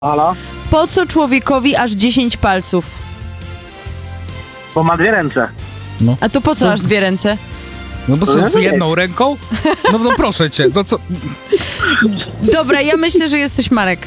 Halo? Po co człowiekowi aż 10 palców? Bo ma 2 ręce. A to po co aż 2 ręce? No bo co, z jedną ręką? No proszę cię, no co... Dobra, ja myślę, że jesteś Marek.